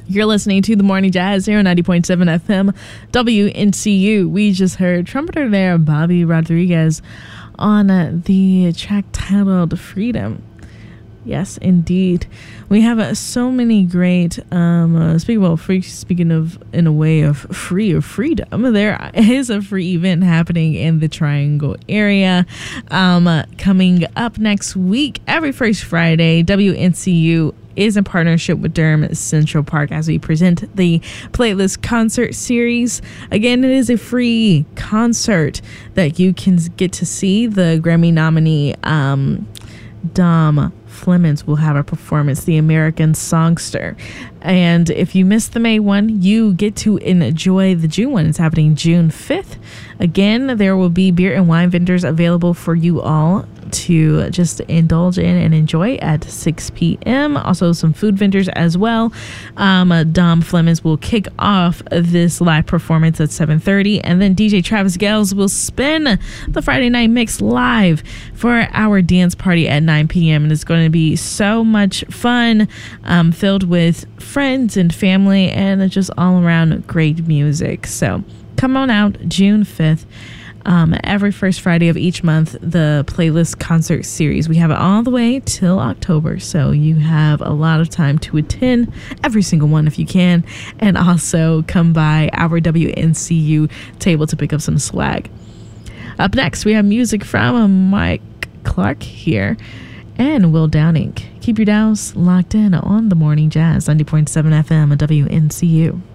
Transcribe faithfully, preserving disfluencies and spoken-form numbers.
You're listening to The Morning Jazz here on ninety point seven F M W N C U. We just heard trumpeter there, Bobby Rodriguez, on uh, the track titled Freedom. Yes, indeed. We have uh, so many great, um, uh, speaking, well, free, speaking of, in a way of free or freedom, there is a free event happening in the Triangle area um, uh, coming up next week, every first Friday. W N C U is in partnership with Durham Central Park as we present the Playlist Concert Series. Again, it is a free concert that you can get to see. The Grammy nominee, um, Dom Flemons, will have a performance, The American Songster. And if you missed the May one, you get to enjoy the June one. It's happening June fifth. Again, there will be beer and wine vendors available for you all to just indulge in and enjoy at six p.m. Also, some food vendors as well. Um, uh, Dom Flemons will kick off this live performance at seven thirty, and then D J Travis Gales will spin the Friday night mix live for our dance party at nine p.m. And it's going to be so much fun, um, filled with friends and family and just all around great music. So come on out June fifth. Um, every first Friday of each month, the Playlist Concert Series. We have it all the way till October, so you have a lot of time to attend every single one if you can, and also come by our W N C U table to pick up some swag. Up next, we have music from Mike Clark here and Will Downing. Keep your dials locked in on The Morning Jazz, ninety point seven F M at W N C U.